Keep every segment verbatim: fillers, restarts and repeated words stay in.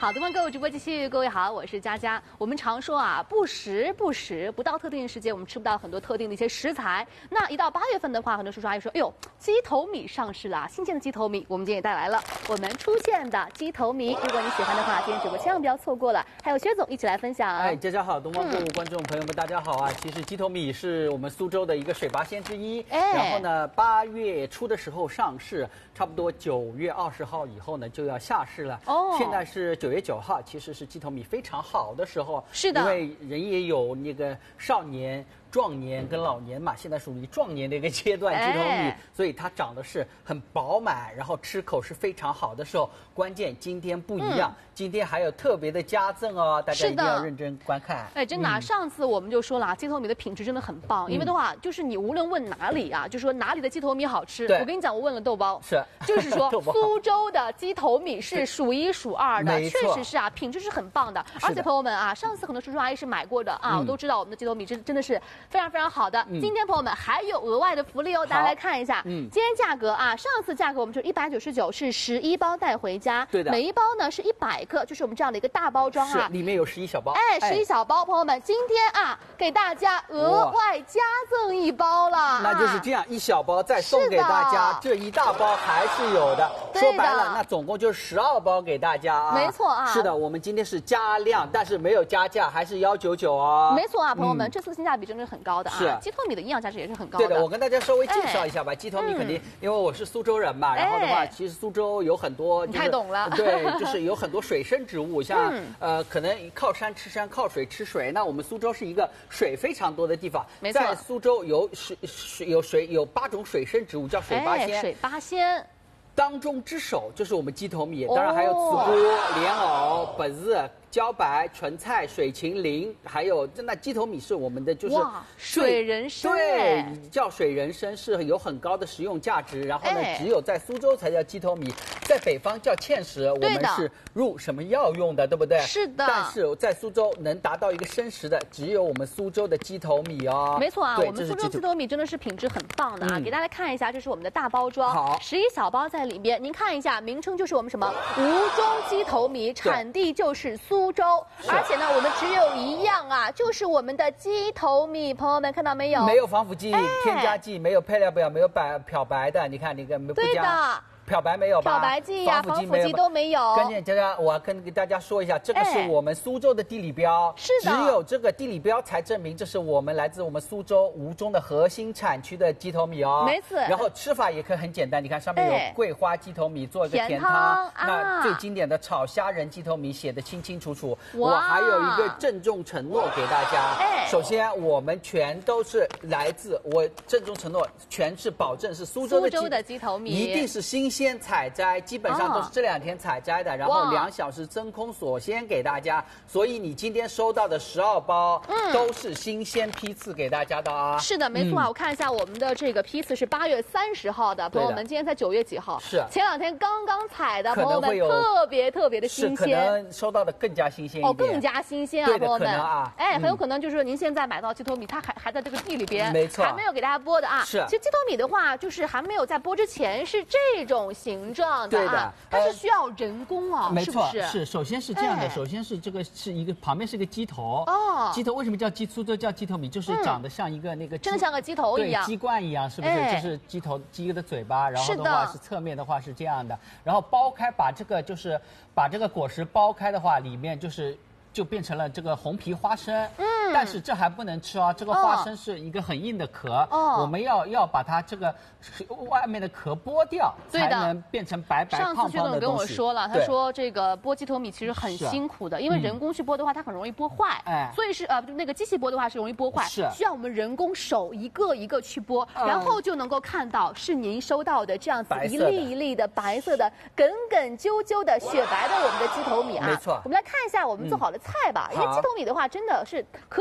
好，东方购物直播继续，各位好，我是佳佳。我们常说啊，不时不时，不到特定的时间，我们吃不到很多特定的一些食材。那一到八月份的话，很多叔叔阿姨说，哎呦，鸡头米上市了，新鲜的鸡头米，我们今天也带来了我们出现的鸡头米。如果你喜欢的话，今天直播千万不要错过了。还有薛总一起来分享。 哎，佳佳好，东方购物观众朋友们，大家好啊！其实鸡头米是我们苏州的一个水拔鲜之一， 哎， 然后呢，八月初的时候上市，差不多九月二十号以后呢就要下市了。哦，现在是九月九号，其实是鸡头米非常好的时候。 是的， 因为人也有那个少年、壮年跟老年嘛，现在属于壮年的一个阶段，鸡头米，哎、所以它长得是很饱满，然后吃口是非常好的时候。关键今天不一样，嗯、今天还有特别的加赠哦，大家一定要认真观看。 哎，真的、啊，嗯、上次我们就说了，鸡头米的品质真的很棒，嗯、因为的话，就是你无论问哪里啊，就说哪里的鸡头米好吃。我跟你讲，我问了豆包， 是， 就是说苏州的鸡头米是数一数二的，确实是啊，品质是很棒的。而且朋友们啊，上次很多叔叔阿姨是买过的啊，嗯、我都知道我们的鸡头米真真的是非常非常好的。嗯、今天朋友们还有额外的福利哦，大家来看一下。嗯，今天价格啊，上次价格我们就一百九十九，是十一包带回家。 对的， 每一包呢是一百克，就是我们这样的一个大包装啊， 里面有十一小包。 哎，十一小包，朋友们，今天啊给大家额外加赠一包了。 那就是这样，一小包再送给大家，这一大包还是有的。说白了，那总共就是十二包给大家啊。 没错啊。 是的，我们今天是加量，但是没有加价，还是幺九九哦。 没错啊，朋友们，这次性价比真的是很高的啊。是。鸡头米的营养价值也是很高的。 对的，我跟大家稍微介绍一下吧。鸡头米肯定，因为我是苏州人嘛，然后的话，其实苏州有很多， 你太懂了。 对，就是有很多水生植物，像呃，可能靠山吃山，靠水吃水。那我们苏州是一个水非常多的地方， 没错， 在苏州有水水有水有八种水生植物，叫水八仙。 水八仙。 当中之首就是我们鸡头米，当然还有茨菇、莲藕、本子、茭白、纯菜、水芹、苓，还有那鸡头米是我们的就是水人参， 对，叫水人参是有很高的食用价值。然后呢，哎、只有在苏州才叫鸡头米，在北方叫芡实，我们是入什么药用的，对不对？ 是的。 但是在苏州能达到一个生食的，只有我们苏州的鸡头米哦。 没错啊，我们苏州鸡头米真的是品质很棒的啊！嗯、给大家看一下，这是我们的大包装， 好， 十一小包在里边。您看一下，名称就是我们什么吴中鸡头米，产地就是苏。苏州，而且呢，我们只有一样啊，就是我们的鸡头米，朋友们看到没有？ 没有防腐剂、哎、添加剂，没有配料表，没有白漂白的，你看那个不加。 对的。 漂白没有吧？ 漂白剂呀、防腐剂都没有。 跟大家，我跟大家说一下，这个是我们苏州的地理标， 是的， 只有这个地理标才证明这是我们来自我们苏州吴中的核心产区的鸡头米哦。 没错。 然后吃法也可以很简单，你看上面有桂花鸡头米做一个甜汤， 啊、 那最经典的炒虾仁鸡头米写的清清楚楚。我还有一个郑重承诺给大家，哎，首先我们全都是来自我郑重承诺，全是保证是苏州的苏州的鸡头米， 一定是新鲜采摘。基本上都是这两天采摘的，然后两小时真空锁鲜给大家，所以你今天收到的十二包，嗯，都是新鲜批次给大家的啊。 是的，没错啊。嗯、我看一下我们的这个批次是八月三十号的，朋友们，今天才九月几号？ 是前两天刚刚采的，朋友们特别特别的新鲜， 可能收到的更加新鲜一点。 哦，更加新鲜啊， 对的， 朋友们啊， 哎，很有可能就是您现在买到鸡头米，它还还在这个地里边， 没错， 还没有给大家播的啊。 是， 其实鸡头米的话，就是还没有在播之前是这种形状的， 对的。 它是需要人工啊， 没错， 是是首先是这样的，首先是这个是一个旁边是个鸡头哦，鸡头为什么叫鸡？苏州叫鸡头米，就是长得像一个那个真的像个鸡头一样， 对，鸡冠一样，是不是？就是鸡头鸡的嘴巴，然后的话是侧面的话是这样的，然后剥开把这个就是把这个果实剥开的话，里面就是就变成了这个红皮花生，嗯，但是这还不能吃哦，这个花生是一个很硬的壳，哦，我们要要把它这个外面的壳剥掉，才能变成白白胖胖的东西。 上次薛总跟我说了，他说这个剥鸡头米其实很辛苦的，因为人工去剥的话，它很容易剥坏，哎，所以是呃那个机器剥的话是容易剥坏， 是需要我们人工手一个一个去剥，然后就能够看到是您收到的这样子一粒一粒的白色的、梗梗啾啾的雪白的我们的鸡头米啊。 没错， 我们来看一下我们做好的菜吧，因为鸡头米的话真的是可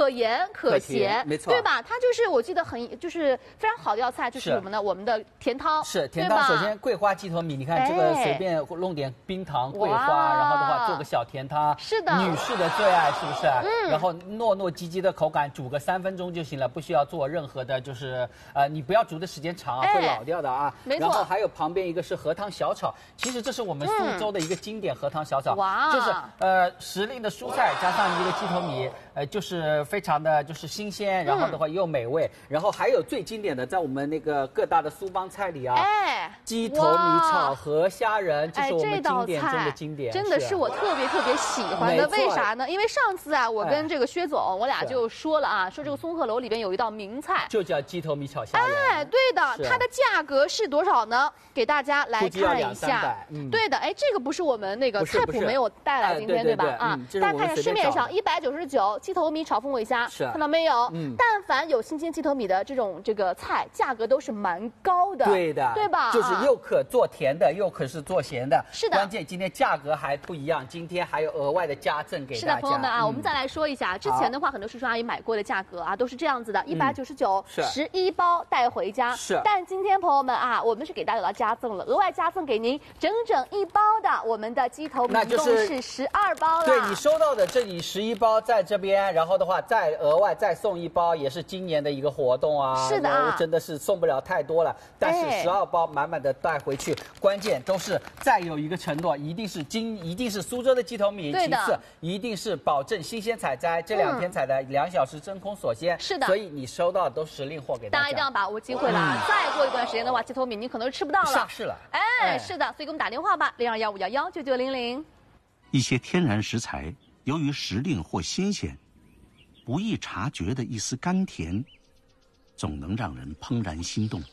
可盐可咸， 没错， 对吧？它就是我记得很就是非常好的一道菜，就是什么呢？我们的甜汤是甜汤。首先桂花鸡头米，你看这个随便弄点冰糖、桂花，然后的话做个小甜汤， 是的， 女士的最爱，是不是？嗯。然后糯糯唧唧的口感，煮个三分钟就行了，不需要做任何的，就是呃，你不要煮的时间长啊，会老掉的啊。 没错。 然后还有旁边一个是荷塘小炒，其实这是我们苏州的一个经典荷塘小炒， 哇， 就是呃时令的蔬菜加上一个鸡头米，呃就是非常的就是新鲜，然后的话又美味。然后还有最经典的，在我们那个各大的苏帮菜里啊，哎，鸡头米炒河虾仁，这是我们经典中的经典， 真的是我特别特别喜欢的。为啥呢？因为上次啊，我跟这个薛总，我俩就说了啊，说这个松鹤楼里边有一道名菜， 就叫鸡头米炒虾仁。 哎，对的，它的价格是多少呢？给大家来看一下。对的，哎，这个不是我们那个菜谱没有带来今天对吧？啊，大家看一下市面上一百九十九鸡头米炒凤尾虾，看到没有？嗯，但凡有新鲜鸡头米的这种这个菜，价格都是蛮高的。 对的， 对吧？ 就是又可做甜的，又可是做咸的。 是的， 关键今天价格还不一样，今天还有额外的加赠给大家。 是的，朋友们啊，我们再来说一下，之前的话，很多叔叔阿姨买过的价格啊，都是这样子的，一百九十九，十一包带回家。 是， 但今天朋友们啊，我们是给大家加赠了，额外加赠给您整整一包的我们的鸡头米，一共是十二包了。 对你收到的这里十一包在这边，然后的话再额外再送一包，也是今年的一个活动啊。 是的啊， 真的是送不了太多了，但是十二包满满的带回去，关键都是再有一个承诺，一定是今一定是苏州的鸡头米，其次一定是保证新鲜采摘，这两天采的两小时真空锁鲜。 是的， 所以你收到都时令货给大家。 大家一定要把握机会了啊！再过一段时间的话，鸡头米你可能吃不到了， 下市了。 哎，是的，所以给我们打电话吧，零二幺五幺幺九九零零。 一些天然食材由于时令或新鲜，不易察觉的一丝甘甜，总能让人怦然心动。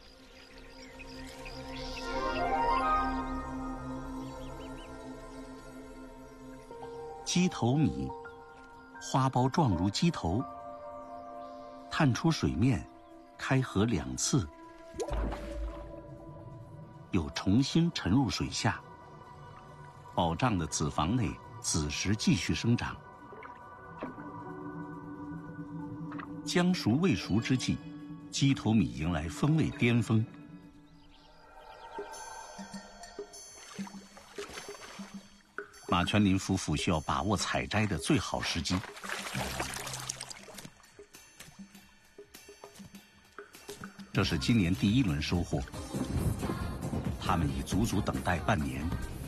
鸡头米，花苞状如鸡头，探出水面，开合两次，又重新沉入水下。饱胀的子房内，子实继续生长。将熟未熟之际，鸡头米迎来风味巅峰。马全林夫妇需要把握采摘的最好时机。这是今年第一轮收获，他们已足足等待半年。